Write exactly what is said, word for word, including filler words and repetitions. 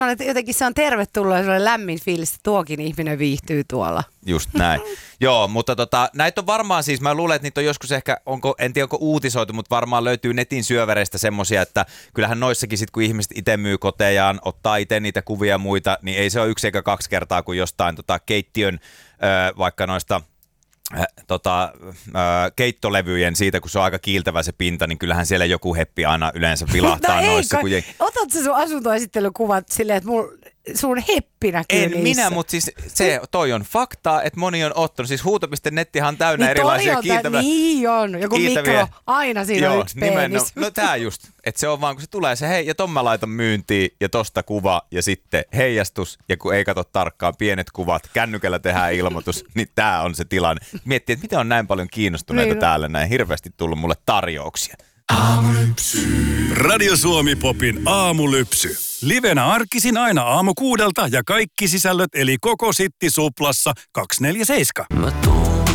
Että jotenkin se on tervetullut ja se on lämmin fiilis, että tuokin ihminen viihtyy tuolla. Just näin. Joo, mutta tota, näitä on varmaan siis, mä luulen, että niitä on joskus ehkä, onko, en tiedä onko uutisoitu, mutta varmaan löytyy netin syövereistä semmosia, että kyllähän noissakin sit, kun ihmiset itse myy kotejaan, ottaa itse niitä kuvia ja muita, niin ei se ole yksi eikä kaksi kertaa, kun jostain tota, keittiön, ö, vaikka noista Äh, tota, äh, keittolevyjen siitä, kun se on aika kiiltävä se pinta, niin kyllähän siellä joku heppi aina yleensä vilahtaa no noissa. Ei, kun je... Otat sä sun asuntoesittelykuvat silleen, että mul, sun heppi näkyy En niissä? minä, mutta siis se, toi on faktaa, että moni on ottanut. Siis huuto piste nettihan on täynnä niin erilaisia on, kiiltäviä. Niin on, joku mikro, aina siinä Joo, on yksi penis. No tää just, että se on vaan kun se tulee se hei, ja ton mä laitan myyntiin, ja tosta kuva, ja sitten heijastus, ja kun ei katso tarkkaan pienet kuvat, kännykällä tehdään ilmoitus, niin tää on se tilanne. Miettii, että miten on näin paljon kiinnostuneita niin. täällä, näin hirveästi tullut mulle tarjouksia. Aamulypsy. Radio Suomi Popin aamulypsy. Livenä arkisin aina aamu kuudelta ja kaikki sisällöt eli koko Sitti Suplassa kaksikymmentäneljä seitsemän.